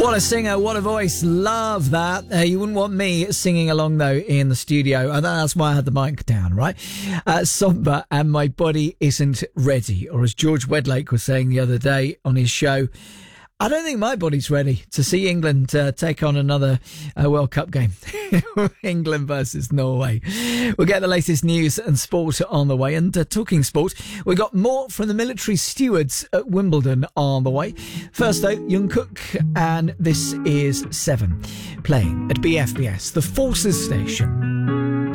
What a singer, what a voice. Love that. You wouldn't want me singing along, though, in the studio. That's why I had the mic down, right? Somber and My Body Isn't Ready. Or as George Wedlake was saying the other day on his show, I don't think my body's ready to see England take on another World Cup game. England versus Norway. We'll get the latest news and sport on the way. And talking sport, we've got more from the military stewards at Wimbledon on the way. First, though, Jungkook, and this is 7, playing at BFBS, the Forces Station.